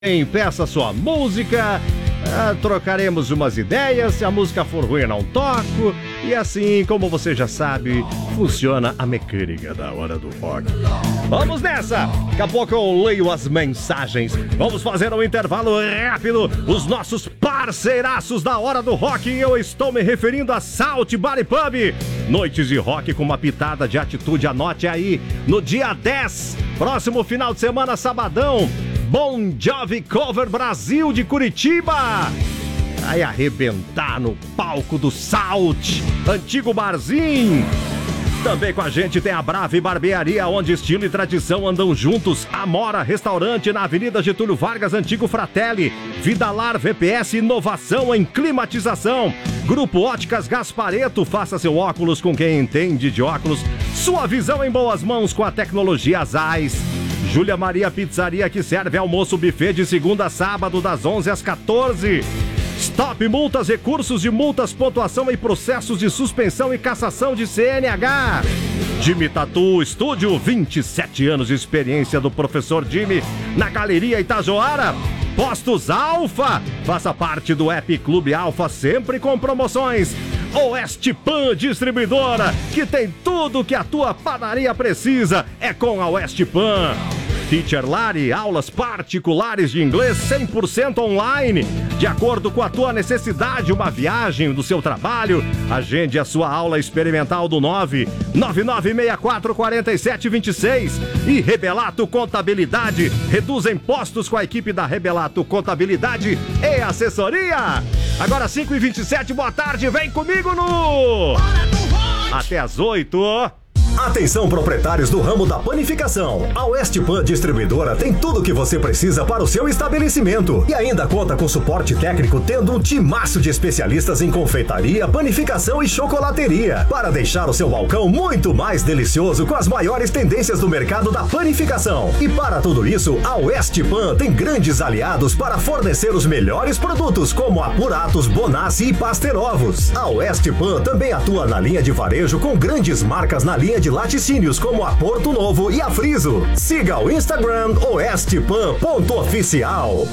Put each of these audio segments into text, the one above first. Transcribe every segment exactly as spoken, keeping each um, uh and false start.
Peça sua música, ah, trocaremos umas ideias, se a música for ruim eu não toco, e assim, como você já sabe, funciona a mecânica da Hora do Rock. Vamos nessa! Daqui a pouco eu leio as mensagens, vamos fazer um intervalo rápido, os nossos parceiraços da Hora do Rock, eu estou me referindo a Salt Bar e Pub, noites de rock com uma pitada de atitude, anote aí, no dia dez, próximo final de semana, sabadão, Bon Jovi Cover Brasil de Curitiba. Vai arrebentar no palco do Salt, antigo barzinho. Também com a gente tem a Brave Barbearia, onde estilo e tradição andam juntos. Amora Restaurante na Avenida Getúlio Vargas, antigo Fratelli. Vidalar V P S, inovação em climatização. Grupo Óticas Gaspareto, faça seu óculos com quem entende de óculos. Sua visão em boas mãos com a tecnologia Zeiss. Júlia Maria Pizzaria, que serve almoço buffet de segunda a sábado, das onze às quatorze. Stop Multas, recursos de multas, pontuação e processos de suspensão e cassação de C N H. Jimmy Tattoo Estúdio, vinte e sete anos de experiência do professor Jimmy na Galeria Itajoara. Postos Alfa, faça parte do App Clube Alfa, sempre com promoções. Oeste Pan Distribuidora, que tem tudo que a tua padaria precisa, é com a Oeste Pan. Teacher Lari, aulas particulares de inglês cem por cento online, de acordo com a tua necessidade, uma viagem do seu trabalho. Agende a sua aula experimental do nove nove nove seis quatro quatro sete dois seis. E Rebelato Contabilidade, reduz impostos com a equipe da Rebelato Contabilidade e Assessoria. Agora cinco e vinte e sete, boa tarde, vem comigo no... Até às oito. Atenção, proprietários do ramo da panificação. A Oeste Pan Distribuidora tem tudo o que você precisa para o seu estabelecimento. E ainda conta com suporte técnico, tendo um timaço de especialistas em confeitaria, panificação e chocolateria, para deixar o seu balcão muito mais delicioso com as maiores tendências do mercado da panificação. E para tudo isso, a Oeste Pan tem grandes aliados para fornecer os melhores produtos, como Apuratos, Bonassi e Pasterovos. A Oeste Pan também atua na linha de varejo com grandes marcas na linha de laticínios como a Porto Novo e a Friso. Siga o Instagram oestepan ponto oficial.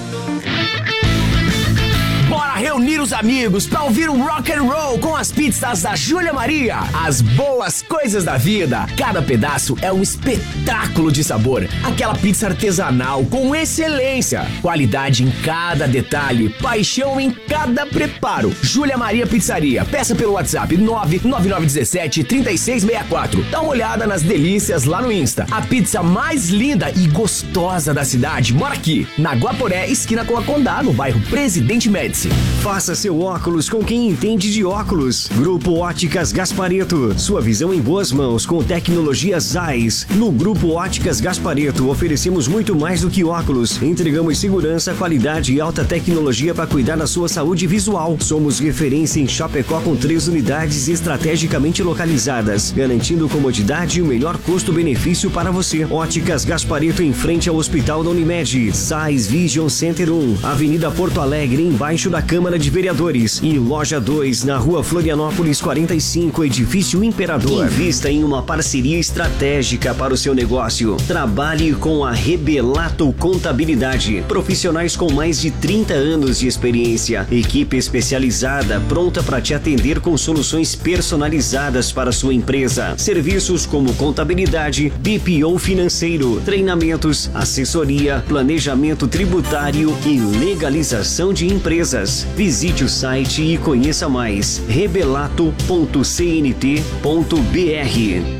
Bora reunir os amigos para ouvir um rock and roll com as pizzas da Júlia Maria. As boas coisas da vida. Cada pedaço é um espetáculo de sabor. Aquela pizza artesanal com excelência. Qualidade em cada detalhe. Paixão em cada preparo. Júlia Maria Pizzaria. Peça pelo WhatsApp nove nove nove um sete, três seis seis quatro. Dá uma olhada nas delícias lá no Insta. A pizza mais linda e gostosa da cidade mora aqui, na Guaporé, esquina com a Condá, no bairro Presidente Médici. Faça seu óculos com quem entende de óculos. Grupo Óticas Gaspareto. Sua visão em boas mãos com tecnologia Zeiss. No Grupo Óticas Gaspareto oferecemos muito mais do que óculos. Entregamos segurança, qualidade e alta tecnologia para cuidar da sua saúde visual. Somos referência em Chapecó com três unidades estrategicamente localizadas, garantindo comodidade e o melhor custo-benefício para você. Óticas Gaspareto em frente ao Hospital da Unimed. Zeiss Vision Center um, Avenida Porto Alegre, embaixo da Câmara de Vereadores, e Loja dois, na Rua Florianópolis quarenta e cinco, Edifício Imperador. Invista em uma parceria estratégica para o seu negócio. Trabalhe com a Rebelato Contabilidade. Profissionais com mais de trinta anos de experiência. Equipe especializada, pronta para te atender com soluções personalizadas para a sua empresa. Serviços como contabilidade, B P O financeiro, treinamentos, assessoria, planejamento tributário e legalização de empresas. Visite o site e conheça mais. rebelato ponto c n t ponto b r.